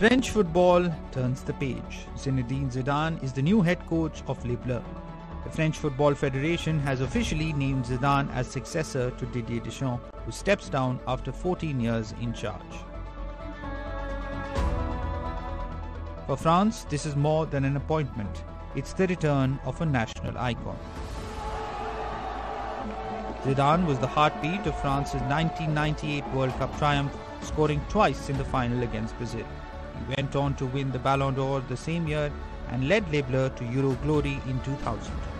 French football turns the page. Zinedine Zidane is the new head coach of Les Bleus. The French Football Federation has officially named Zidane as successor to Didier Deschamps, who steps down after 14 years in charge. For France, this is more than an appointment. It's the return of a national icon. Zidane was the heartbeat of France's 1998 World Cup triumph, scoring twice in the final against Brazil. He went on to win the Ballon d'Or the same year and led Les Bleus to Euro glory in 2000.